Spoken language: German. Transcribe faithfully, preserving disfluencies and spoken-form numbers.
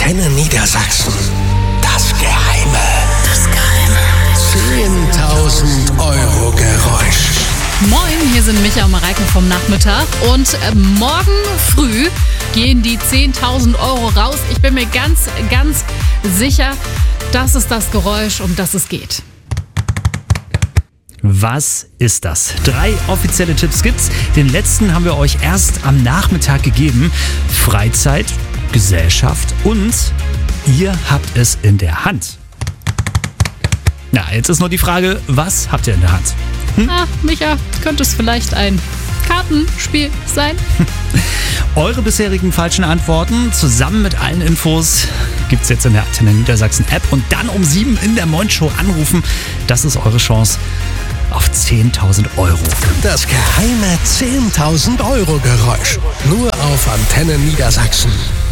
Antenne Niedersachsen. Das Geheime. Das Geheime. zehntausend Euro Geräusch. Moin, hier sind Micha und Mareike vom Nachmittag. Und äh, morgen früh gehen die zehntausend Euro raus. Ich bin mir ganz, ganz sicher, das ist das Geräusch, um das es geht. Was ist das? Drei offizielle Tipps gibt's. Den letzten haben wir euch erst am Nachmittag gegeben. Freizeit, Gesellschaft und ihr habt es in der Hand. Na, jetzt ist nur die Frage, was habt ihr in der Hand? Hm? Ah, Micha, könnte es vielleicht ein Kartenspiel sein? Eure bisherigen falschen Antworten zusammen mit allen Infos gibt's jetzt in der Antenne Niedersachsen App und dann um sieben in der Moin Show anrufen. Das ist eure Chance auf zehntausend Euro. Das geheime zehntausend Euro Geräusch. Nur auf Antenne Niedersachsen.